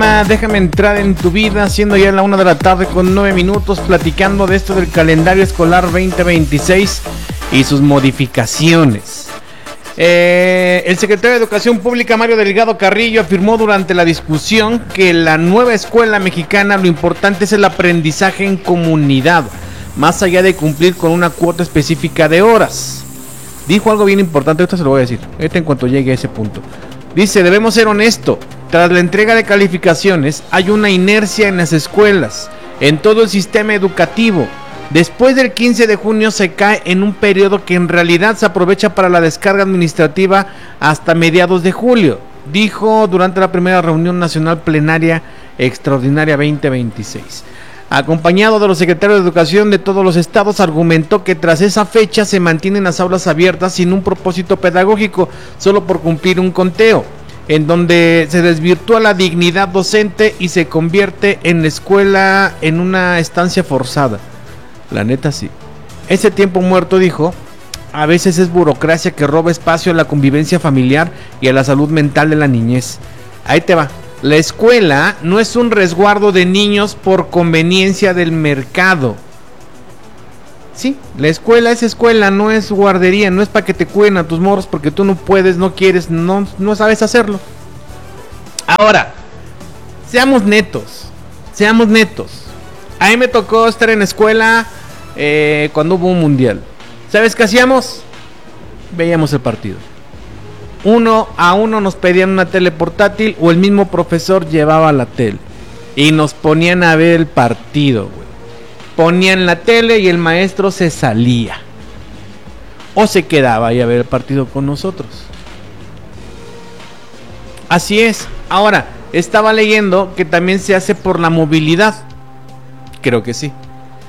Déjame entrar en tu vida, siendo ya la 1 de la tarde con 9 minutos, platicando de esto del calendario escolar 2026 y sus modificaciones. El secretario de Educación Pública, Mario Delgado Carrillo, afirmó durante la discusión que la nueva escuela mexicana, lo importante es el aprendizaje en comunidad, más allá de cumplir con una cuota específica de horas. Dijo algo bien importante, esto se lo voy a decir, en cuanto llegue a ese punto. Dice, debemos ser honestos. Tras la entrega de calificaciones, hay una inercia en las escuelas, en todo el sistema educativo. Después del 15 de junio se cae en un periodo que en realidad se aprovecha para la descarga administrativa hasta mediados de julio, dijo durante la primera reunión nacional plenaria extraordinaria 2026. Acompañado de los secretarios de Educación de todos los estados, argumentó que tras esa fecha se mantienen las aulas abiertas sin un propósito pedagógico, solo por cumplir un conteo, en donde se desvirtúa la dignidad docente y se convierte en la escuela en una estancia forzada. La neta sí. Ese tiempo muerto, dijo, a veces es burocracia que roba espacio a la convivencia familiar y a la salud mental de la niñez. Ahí te va. La escuela no es un resguardo de niños por conveniencia del mercado. Sí, la escuela es escuela, no es guardería, no es para que te cuiden a tus morros porque tú no puedes, no quieres, no sabes hacerlo. Ahora, seamos netos. A mí me tocó estar en la escuela cuando hubo un mundial. ¿Sabes qué hacíamos? Veíamos el partido. 1-1 nos pedían una tele portátil o el mismo profesor llevaba la tele y nos ponían a ver el partido, güey. Ponían la tele y el maestro se salía o se quedaba ahí a ver el partido con nosotros. Así es. Ahora, estaba leyendo que también se hace por la movilidad. Creo que sí.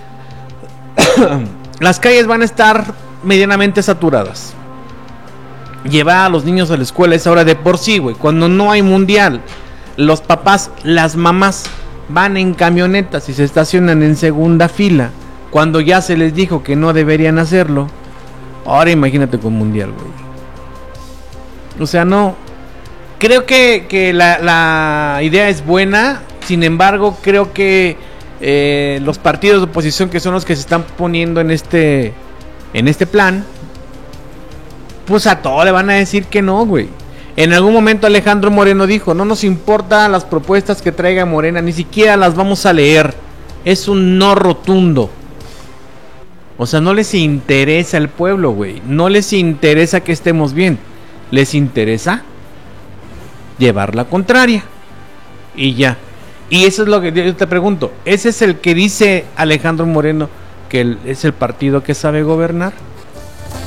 Las calles van a estar medianamente saturadas. Llevar a los niños a la escuela es ahora de por sí, güey. Cuando no hay mundial, los papás, las mamás van en camionetas y se estacionan en segunda fila cuando ya se les dijo que no deberían hacerlo. Ahora imagínate con mundial, güey. O sea, no. Creo que la idea es buena. Sin embargo, creo que los partidos de oposición, que son los que se están poniendo en este plan, pues a todo le van a decir que no, güey. En algún momento Alejandro Moreno dijo, no nos importan las propuestas que traiga Morena, ni siquiera las vamos a leer. Es un no rotundo. O sea, no les interesa el pueblo, güey. No les interesa que estemos bien. Les interesa llevar la contraria. Y ya. Y eso es lo que yo te pregunto. ¿Ese es el que dice Alejandro Moreno que es el partido que sabe gobernar?